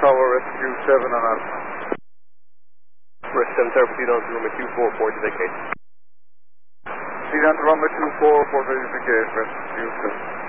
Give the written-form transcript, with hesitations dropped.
Tower Rescue 7 on Alpha. Rescue 7 Tower, proceed on to runway 24 for vacate. Proceed on to runway 24 for vacate, Rescue 7.